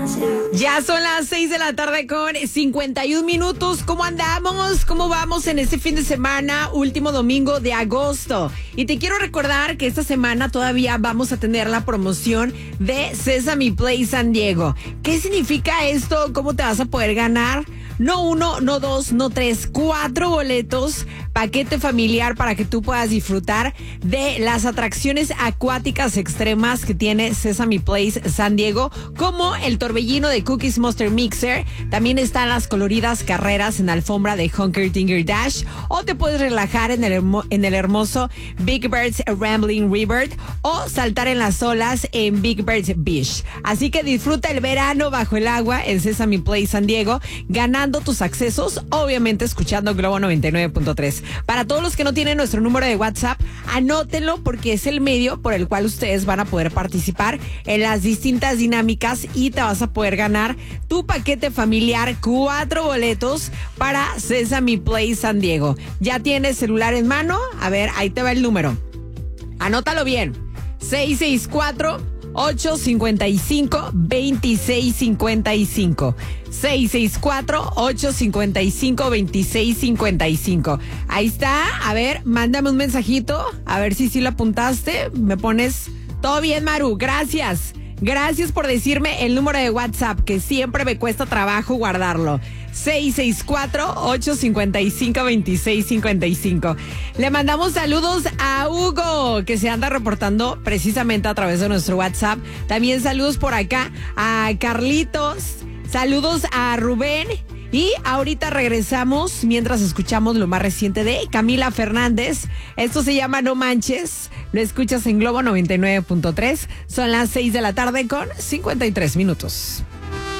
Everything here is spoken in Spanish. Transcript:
Ya son las 6 de la tarde con 51 minutos. ¿Cómo andamos? ¿Cómo vamos en este fin de semana? Último domingo de agosto. Y te quiero recordar que esta semana todavía vamos a tener la promoción de Sesame Place San Diego. ¿Qué significa esto? ¿Cómo te vas a poder ganar? No uno, no dos, no tres, 4 boletos, paquete familiar para que tú puedas disfrutar de las atracciones acuáticas extremas que tiene Sesame Place San Diego, como el torbellino de Cookies Monster Mixer. También están las coloridas carreras en alfombra de Hunker Tinker Dash, o te puedes relajar en el hermoso Big Bird's Rambling River, o saltar en las olas en Big Bird's Beach. Así que disfruta el verano bajo el agua en Sesame Place San Diego, ganando tus accesos, obviamente escuchando Globo 99.3. Para todos los que no tienen nuestro número de WhatsApp, anótenlo porque es el medio por el cual ustedes van a poder participar en las distintas dinámicas y te vas a poder ganar tu paquete familiar, 4 boletos para Sesame Place San Diego. ¿Ya tienes celular en mano? A ver, ahí te va el número. Anótalo bien. 664-855-2655. 664-855-2655. Ahí está. A ver, mándame un mensajito. A ver si sí lo apuntaste. Me pones todo bien, Maru. Gracias. Gracias por decirme el número de WhatsApp, que siempre me cuesta trabajo guardarlo. 664-855-2655. Le mandamos saludos a Hugo, que se anda reportando precisamente a través de nuestro WhatsApp. También saludos por acá a Carlitos. Saludos a Rubén. Y ahorita regresamos mientras escuchamos lo más reciente de Camila Fernández. Esto se llama No Manches. Lo escuchas en Globo 99.3. Son las 6 de la tarde con 53 minutos.